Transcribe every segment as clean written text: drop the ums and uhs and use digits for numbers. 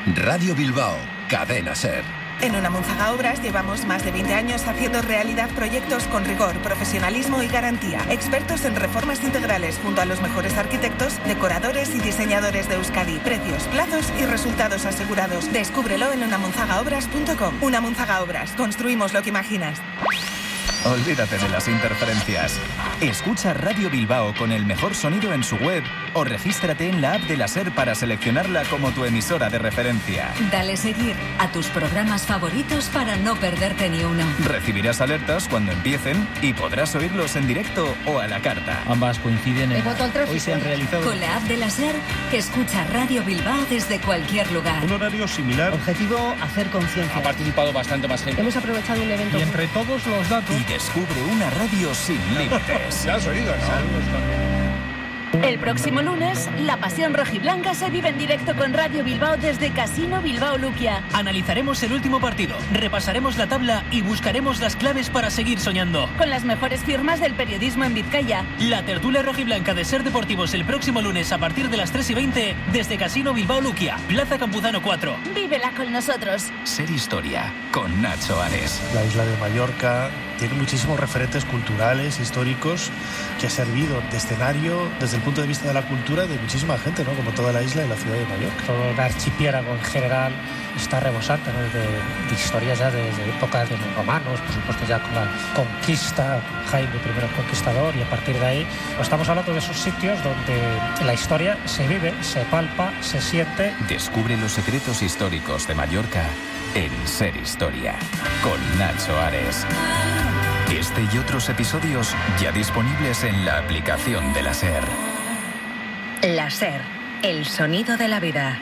Radio Bilbao, Cadena SER. En Unamunzaga Obras llevamos más de 20 años haciendo realidad proyectos con rigor, profesionalismo y garantía. Expertos en reformas integrales junto a los mejores arquitectos, decoradores y diseñadores de Euskadi. Precios, plazos y resultados asegurados. Descúbrelo en unamunzagaobras.com. Unamunzaga Obras. Construimos lo que imaginas. Olvídate de las interferencias. Escucha Radio Bilbao con el mejor sonido en su web o regístrate en la app de la SER para seleccionarla como tu emisora de referencia. Dale seguir a tus programas favoritos para no perderte ni uno. Recibirás alertas cuando empiecen y podrás oírlos en directo o a la carta. Ambas coinciden en... Hoy se han realizado... Con la app de la SER, escucha Radio Bilbao desde cualquier lugar. Un horario similar. Objetivo, hacer conciencia. Ha participado bastante más gente. Hemos aprovechado un evento... Y entre todos los datos... Y descubre una radio sin límites. Ya has oído, ¿no? El próximo lunes, la pasión rojiblanca se vive en directo con Radio Bilbao desde Casino Bilbao Luquia. Analizaremos el último partido, repasaremos la tabla y buscaremos las claves para seguir soñando. Con las mejores firmas del periodismo en Vizcaya. La tertulia rojiblanca de SER Deportivos el próximo lunes a partir de las 3:20 desde Casino Bilbao Luquia, Plaza Campuzano 4. Vívela con nosotros. SER Historia, con Nacho Ares. La isla de Mallorca tiene muchísimos referentes culturales, históricos, que ha servido de escenario desde el punto de vista de la cultura de muchísima gente, ¿no? Como toda la isla y la ciudad de Mallorca. Todo el archipiélago en general está rebosante, ¿no? de historias ya desde épocas de los romanos, por supuesto ya con la conquista, Jaime I el Conquistador, y a partir de ahí pues estamos hablando de esos sitios donde la historia se vive, se palpa, se siente. Descubre los secretos históricos de Mallorca en SER Historia, con Nacho Ares. Este y otros episodios ya disponibles en la aplicación de la SER. La SER, el sonido de la vida.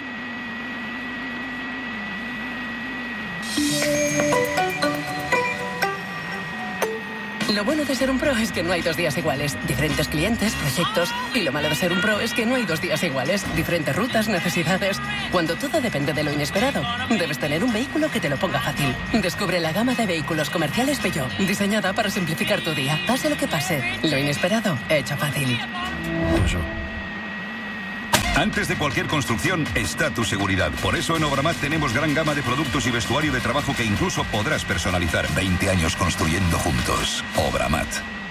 Lo bueno de ser un pro es que no hay 2 días iguales. Diferentes clientes, proyectos. Y lo malo de ser un pro es que no hay 2 días iguales. Diferentes rutas, necesidades. Cuando todo depende de lo inesperado, debes tener un vehículo que te lo ponga fácil. Descubre la gama de vehículos comerciales Peugeot, diseñada para simplificar tu día. Pase lo que pase, lo inesperado, hecho fácil. Antes de cualquier construcción está tu seguridad. Por eso en Obramat tenemos gran gama de productos y vestuario de trabajo que incluso podrás personalizar. 20 años construyendo juntos. Obramat.